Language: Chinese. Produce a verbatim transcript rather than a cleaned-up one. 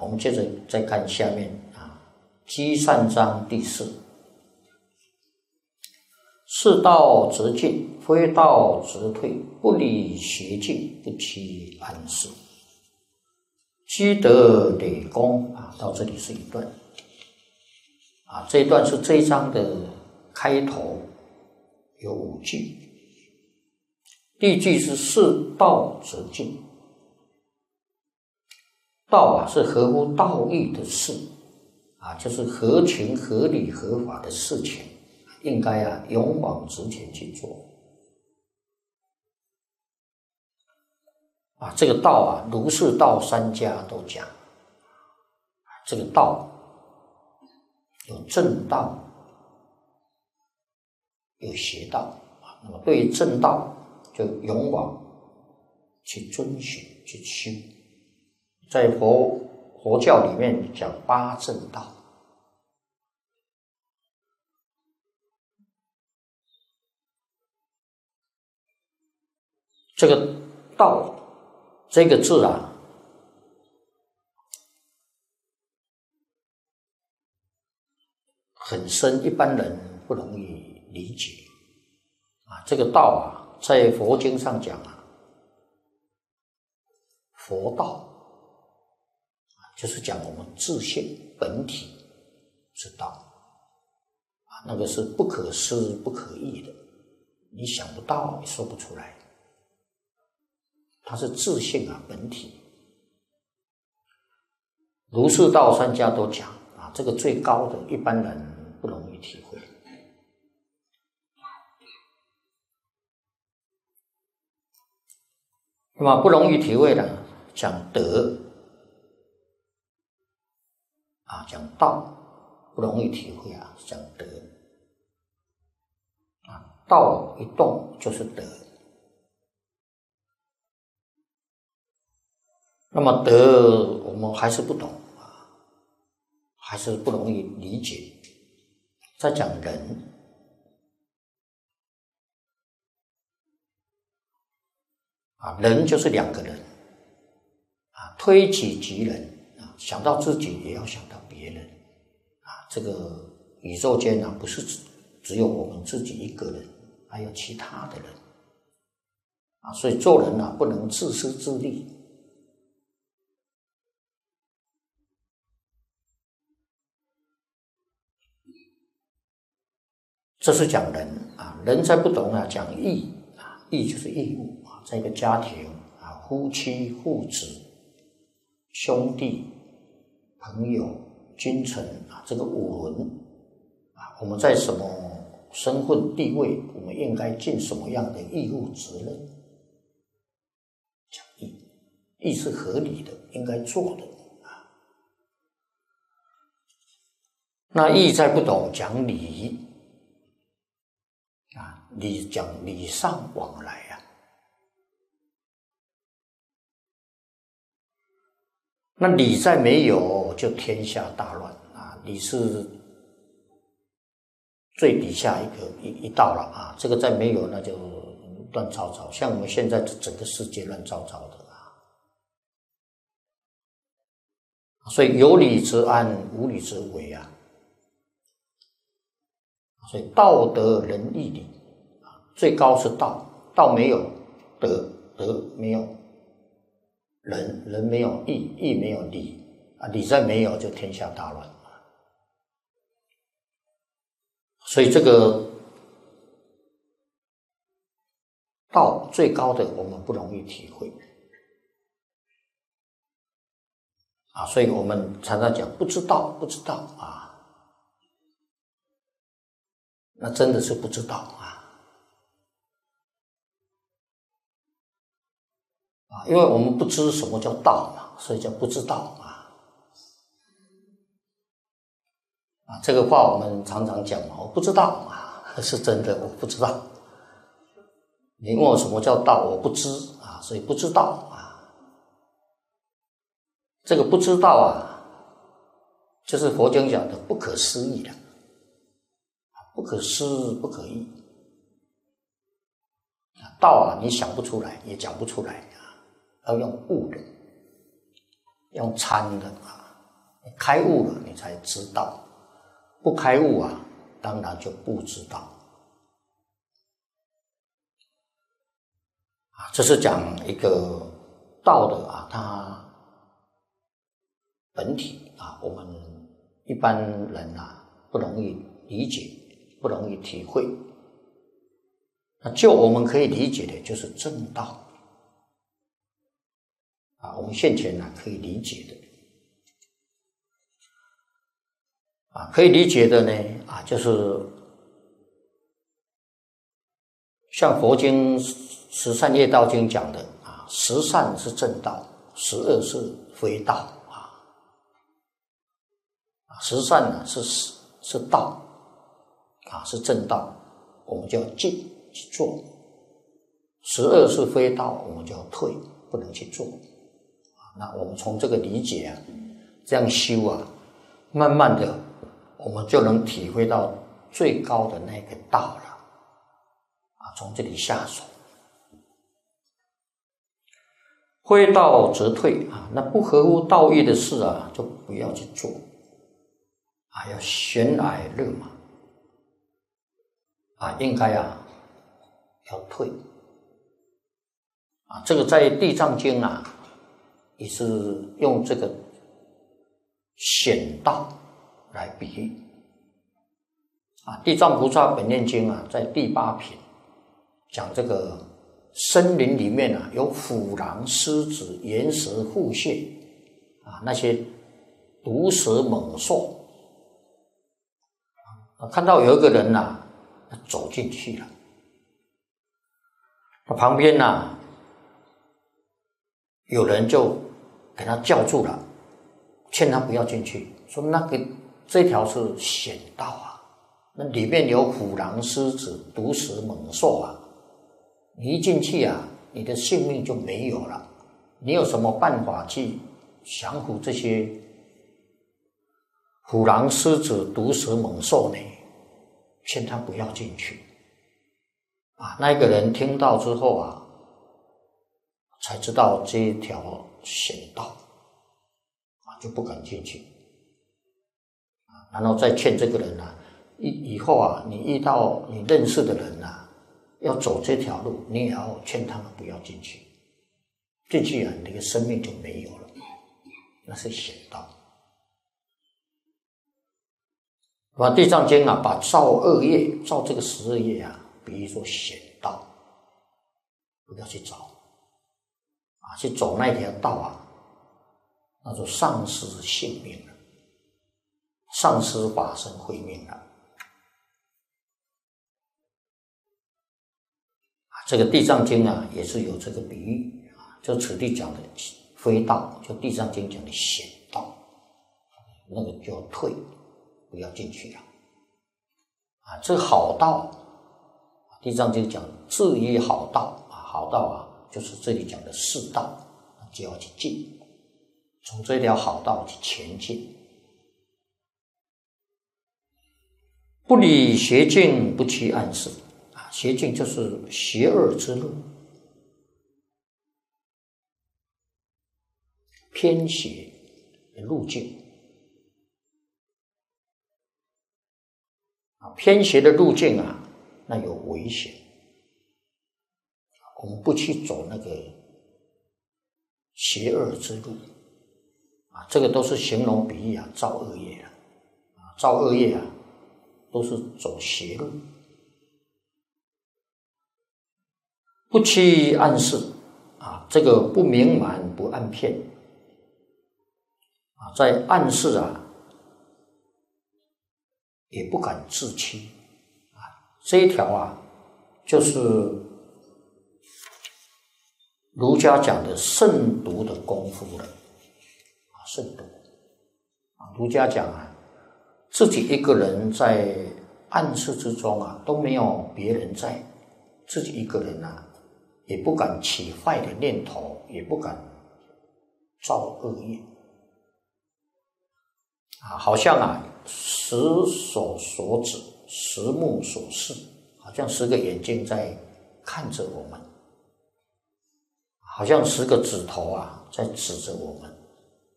我们接着再看下面啊，积善章第四。是道则进，非道则退，不离邪径，不期安适。积德累功啊，到这里是一段啊，这一段是这一章的开头，有五句。第一句是是道则进，道啊是合乎道义的事啊，就是合情合理合法的事情，应该啊勇往直前去做啊。这个道啊，儒释道三家都讲，这个道有正道，有邪道啊。那么对于正道，就勇往去遵循去修。在佛佛教里面讲八正道。这个道这个字啊，很深，一般人不容易理解啊。这个道啊，在佛经上讲啊，佛道就是讲我们自性本体之道啊，那个是不可思不可议的，你想不到，你说不出来。它是自性啊，本体。儒释道三家都讲啊，这个最高的，一般人不容易体会。那么不容易体会的，讲德啊，讲道不容易体会啊，讲德啊，道一动就是德。那么德我们还是不懂啊，还是不容易理解。再讲人啊，人就是两个人啊，推己及人啊，想到自己也要想到别人啊。这个宇宙间啊，不是只只有我们自己一个人，还有其他的人啊。所以做人啊，不能自私自利。这是讲人啊，人再不懂啊，讲义啊，义就是义务啊，在一个家庭啊，夫妻、父子、兄弟、朋友、君臣啊，这个五伦啊，我们在什么身份地位，我们应该尽什么样的义务责任？讲义，义是合理的，应该做的啊。那义再不懂，讲礼。啊，礼讲礼尚往来啊，那礼再没有，就天下大乱啊！礼是最底下一个一一道了啊，这个再没有，那就乱糟糟。像我们现在整个世界乱糟糟的啊，所以有礼则安，无礼则危啊。所以道德仁义礼最高是道，道没有德，德没有仁，仁没有义，义没有礼啊，礼再没有，就天下大乱。所以这个道最高的，我们不容易体会啊，所以我们常常讲不知道，不知道啊。那真的是不知道啊，啊，因为我们不知什么叫道嘛，所以叫不知道啊。啊，这个话我们常常讲嘛，我不知道啊，是真的，我不知道。你问我什么叫道，我不知啊，所以不知道啊。这个不知道啊，就是佛经讲的不可思议的。不可思不可议，道啊，你想不出来，也讲不出来啊，要用悟的，用参的啊。 开悟了你才知道，不开悟啊，当然就不知道。啊，这是讲一个道的啊，它本体啊，我们一般人啊不容易理解，不容易体会。那就我们可以理解的就是正道啊，我们现前呢、啊、可以理解的啊，可以理解的呢啊，就是像佛经十善业道经讲的啊，十善是正道，十恶是非道啊。十善呢是是道啊，是正道，我们就要进去做；十恶是非道，我们就要退，不能去做。那我们从这个理解啊，这样修啊，慢慢的我们就能体会到最高的那个道了啊，从这里下手。非道则退啊，那不合乎道义的事啊，就不要去做啊，要悬崖勒马啊，应该啊要退啊。这个在《地藏经》啊，也是用这个险道来比喻啊。地藏菩萨本愿经啊，在第八品讲这个森林里面啊，有虎狼狮子岩蛇腹蟹啊，那些毒蛇猛兽啊，看到有一个人呐、啊，走进去了，他旁边呐、啊，有人就给他叫住了，劝他不要进去，说那个这条是险道啊，那里面有虎狼狮子毒蛇猛兽啊，你一进去啊，你的性命就没有了。你有什么办法去降服这些虎狼狮子毒蛇猛兽呢？劝他不要进去啊。那个人听到之后啊，才知道这一条险道啊，就不敢进去啊。然后再劝这个人啊，以以后啊，你遇到你认识的人啊，要走这条路，你也要劝他们不要进去。进去啊，你的生命就没有了，那是险道。把《地藏经》啊，把造恶业、造这个十恶业啊，比喻说险道，不要去找啊，去走那条道啊，那就丧失性命了，丧失法身慧命了。这个《地藏经》啊，也是有这个比喻啊，就此地讲的非道，就《地藏经》讲的险道，那个就要退，不要进去了啊。这好道，《地藏经》讲至于好道啊，好道啊，就是这里讲的世道，就要去进，从这条好道去前进。不理邪径，不趋暗示。邪径就是邪恶之路，偏邪的路径啊，偏邪的路径啊，那有危险，我们不去走那个邪恶之路啊，这个都是形容比喻啊，造恶业啊，啊，造恶业啊，都是走邪路。不趋暗示啊，这个不明瞒不暗骗啊，在暗示啊，也不敢自欺啊，这一条啊，就是儒家讲的慎独的功夫了啊，慎独啊，儒家讲啊，自己一个人在暗示之中啊，都没有别人在，自己一个人啊。也不敢起坏的念头，也不敢造恶业啊，好像啊十手所指，十目所视，好像十个眼睛在看着我们，好像十个指头啊在指着我们